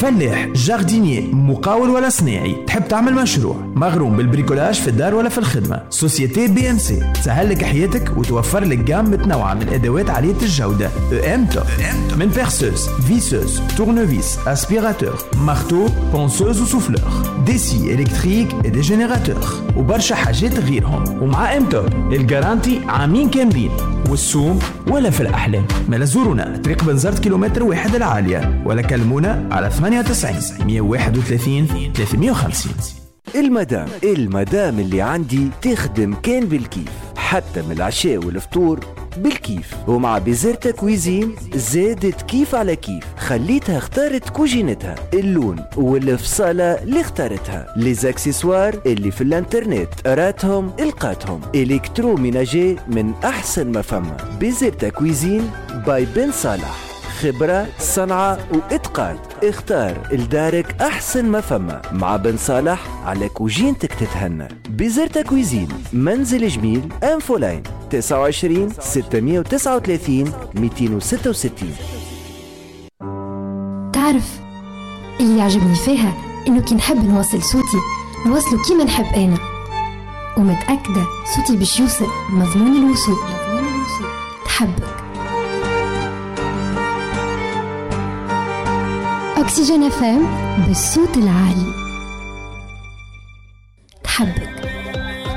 فلاح، جاردينيي، مقاول ولا صناعي، تحب تعمل مشروع، مغروم بالبريكولاج في الدار ولا في الخدمة، سوسيتي بي ام سي تسهل لك حياتك وتوفر لك جام متنوعة من الأدوات عالية الجودة. ام توب من بيرسوز، فيسوز، تورنوفيس، اسبيراتور، مارتو، بونسوز وسوفلور، ديسي إلكتريك ودي جينيراتور وبرشا حاجات غيرهم. ومع ام توب الجارانتي عامين كاملين، والسوم ولا في الأحلام. ما زورونا طريق بنزرت كيلومتر 1 العالية، ولا كلمونا على 98 131 350. المدام اللي عندي تخدم كان بالكيف، حتى من العشاء والفطور بالكيف. ومع بيزرتا كويزين زادت كيف على كيف، خليتها اختارت كوجينتها، اللون والفصالة اللي اختارتها، ليزاكسسوار اللي في الانترنت راتهم القاتهم، الكترو ميناجي من احسن ما فما. بيزرتا كويزين باي بن صالح، خبرة، صنعة وإتقان. اختار لدارك أحسن ما فما مع بن صالح، على كوجينتك تتهنى. بيزرتا كويزين، منزل جميل، أنفولاين 29 639 266. تعرف اللي عجبني فيها إنه كي نحب نوصل صوتي نوصله كيما نحب أنا، ومتأكدة صوتي باش يوصل مضمون الوصول. تحبك أكسجين FM بالصوت العالي. تحبك.